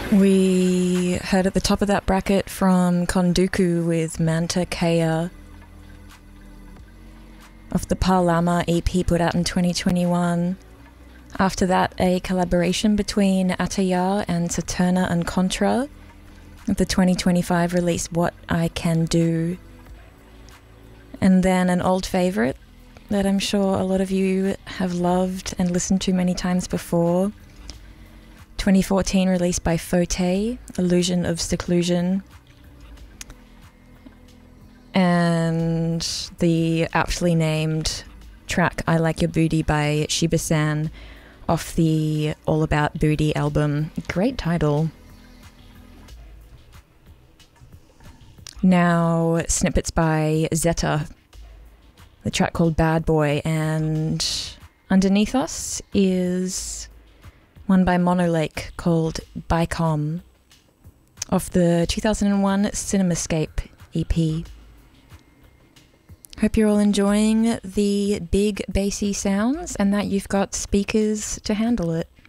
We heard at the top of that bracket from Konduku with Manta Kea off the Palama EP put out in 2021. After that, a collaboration between Ataya and Saturna and Contra of the 2025 release What I Can Do. And then an old favourite that I'm sure a lot of you have loved and listened to many times before. 2014 release by Fote, Illusion of Seclusion. And the aptly named track I Like Your Booty by Shiba-san off the All About Booty album. Great title. Now snippets by Zeta, the track called Bad Boy, and underneath us is one by Monolake called Bicom off the 2001 Cinemascape EP. Hope you're all enjoying the big bassy sounds and that you've got speakers to handle it.